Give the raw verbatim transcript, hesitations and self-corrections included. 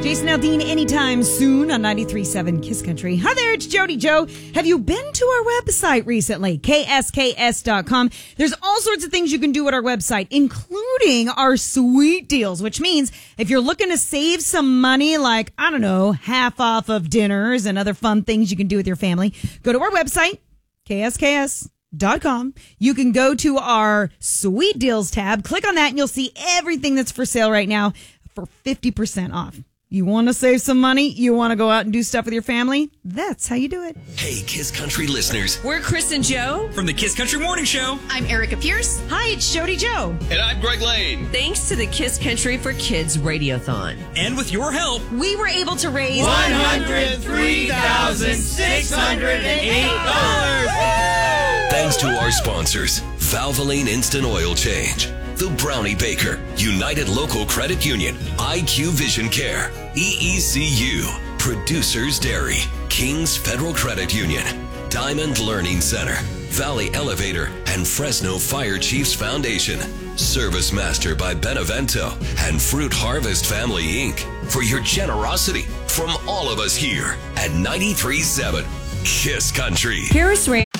Jason Aldean anytime soon on ninety-three point seven Kiss Country. Hi there, it's Jody Joe. Have you been to our website recently? K S K S dot com. There's all sorts of things you can do at our website, including our sweet deals, which means if you're looking to save some money, like, I don't know, half off of dinners and other fun things you can do with your family, go to our website, K S K S dot com. You can go to our sweet deals tab, click on that, and you'll see everything that's for sale right now for fifty percent off. You want to save some money? You want to go out and do stuff with your family? That's how you do it. Hey, Kiss Country listeners. We're Chris and Joe from the Kiss Country Morning Show. I'm Erica Pierce. Hi, it's Jody Joe. And I'm Greg Lane. Thanks to the Kiss Country for Kids Radiothon. And with your help, we were able to raise one hundred three thousand six hundred eight dollars. Thanks to our sponsors, Valvoline Instant Oil Change, The Brownie Baker, United Local Credit Union, I Q Vision Care, E E C U, Producers Dairy, Kings Federal Credit Union, Diamond Learning Center, Valley Elevator, and Fresno Fire Chiefs Foundation, Service Master by Benevento, and Fruit Harvest Family Incorporated. For your generosity from all of us here at ninety-three point seven Kiss Country. Harris Ray.